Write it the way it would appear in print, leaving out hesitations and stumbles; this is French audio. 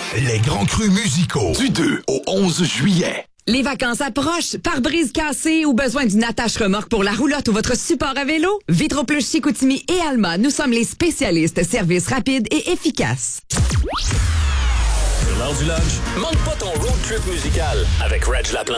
Les grands crus musicaux du 2 au 11 juillet. Les vacances approchent. Pare-brise cassé ou besoin d'une attache-remorque pour la roulotte ou votre support à vélo? Vitro-Plus Chicoutimi et Alma, nous sommes les spécialistes. Service rapide et efficace. C'est l'heure du lunch. Manque pas ton road trip musical avec Reg Laplante.